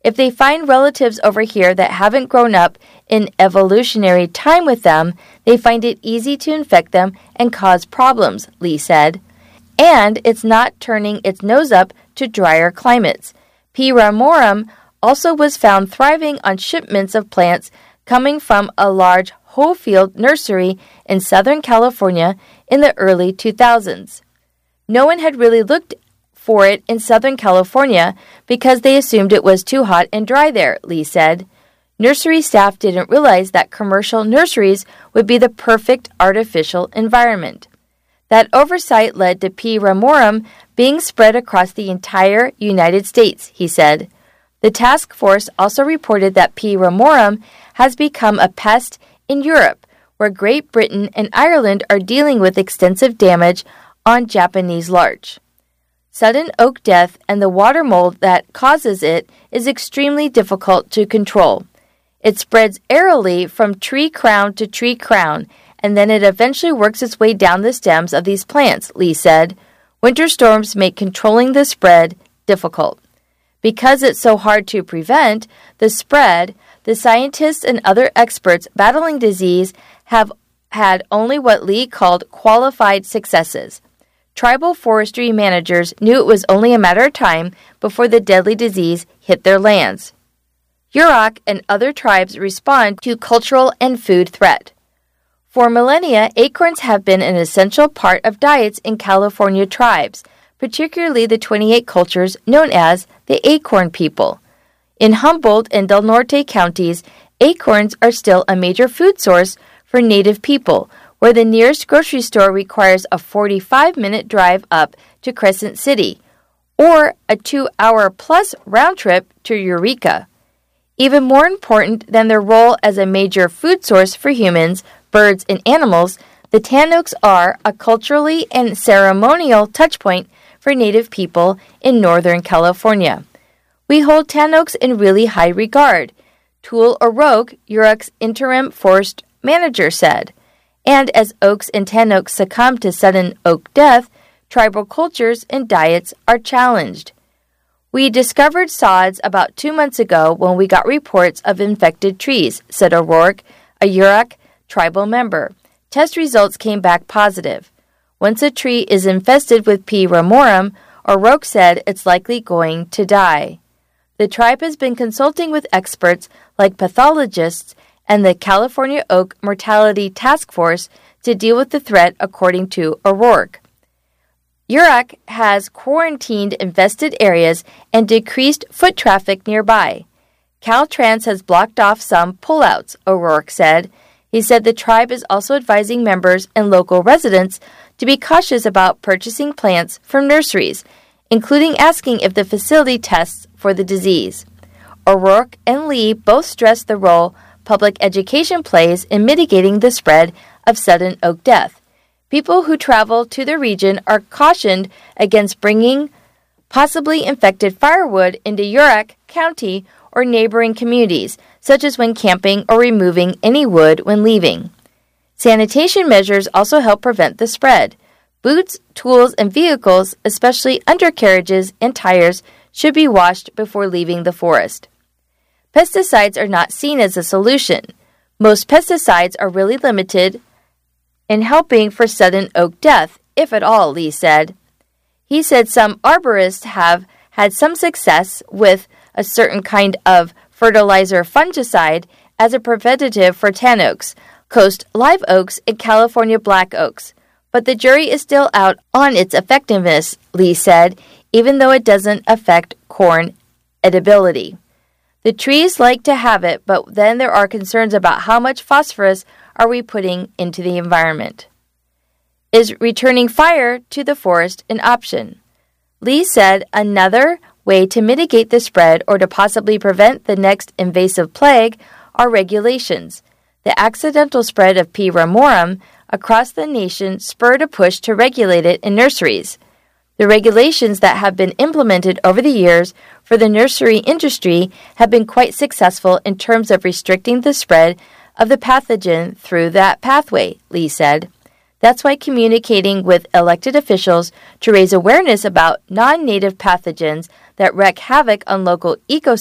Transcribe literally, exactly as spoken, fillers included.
If they find relatives over here that haven't grown up in evolutionary time with them, they find it easy to infect them and cause problems, Lee said. And it's not turning its nose up to drier climates. P. ramorum also was found thriving on shipments of plants coming from a large whole field nursery in Southern California in the early two thousands. No one had really looked for it in Southern California because they assumed it was too hot and dry there, Lee said. Nursery staff didn't realize that commercial nurseries would be the perfect artificial environment. That oversight led to P. ramorum being spread across the entire United States, he said. The task force also reported that P. ramorum has become a pest in Europe, where Great Britain and Ireland are dealing with extensive damage on Japanese larch. Sudden oak death and the water mold that causes it is extremely difficult to control. It spreads aerially from tree crown to tree crown, and then it eventually works its way down the stems of these plants, Lee said. Winter storms make controlling the spread difficult. Because it's so hard to prevent the spread, the scientists and other experts battling disease have had only what Lee called qualified successes. Tribal forestry managers knew it was only a matter of time before the deadly disease hit their lands. Yurok and other tribes respond to cultural and food threat. For millennia, acorns have been an essential part of diets in California tribes, particularly the twenty-eight cultures known as the Acorn People. In Humboldt and Del Norte counties, acorns are still a major food source for Native people, where the nearest grocery store requires a forty-five minute drive up to Crescent City, or a two-hour plus round trip to Eureka. Even more important than their role as a major food source for humans, birds, and animals, the tan oaks are a culturally and ceremonial touchpoint for Native people in Northern California. We hold tan oaks in really high regard, Tool O'Rourke, Yurok's interim forest manager, said. And as oaks and tan oaks succumb to sudden oak death, tribal cultures and diets are challenged. We discovered sods about two months ago when we got reports of infected trees, said O'Rourke, a Yurok tribal member. Test results came back positive. Once a tree is infested with P. ramorum, O'Rourke said it's likely going to die. The tribe has been consulting with experts like pathologists and the California Oak Mortality Task Force to deal with the threat, according to O'Rourke. Yurok has quarantined infested areas and decreased foot traffic nearby. Caltrans has blocked off some pullouts, O'Rourke said. He said the tribe is also advising members and local residents to be cautious about purchasing plants from nurseries, including asking if the facility tests for the disease. O'Rourke and Lee both stressed the role public education plays in mitigating the spread of sudden oak death. People who travel to the region are cautioned against bringing possibly infected firewood into Yurok County or neighboring communities, such as when camping or removing any wood when leaving. Sanitation measures also help prevent the spread. Boots, tools, and vehicles, especially undercarriages and tires, should be washed before leaving the forest. Pesticides are not seen as a solution. Most pesticides are really limited in helping for sudden oak death, if at all, Lee said. He said some arborists have had some success with a certain kind of fertilizer fungicide as a preventative for tan oaks, coast live oaks, and California black oaks. But the jury is still out on its effectiveness, Lee said, even though it doesn't affect corn edibility. The trees like to have it, but then there are concerns about how much phosphorus are we putting into the environment. Is returning fire to the forest an option? Lee said another way to mitigate the spread or to possibly prevent the next invasive plague are regulations. The accidental spread of P. ramorum across the nation spurred a push to regulate it in nurseries. The regulations that have been implemented over the years for the nursery industry have been quite successful in terms of restricting the spread of the pathogen through that pathway, Lee said. That's why communicating with elected officials to raise awareness about non-native pathogens that wreak havoc on local ecosystems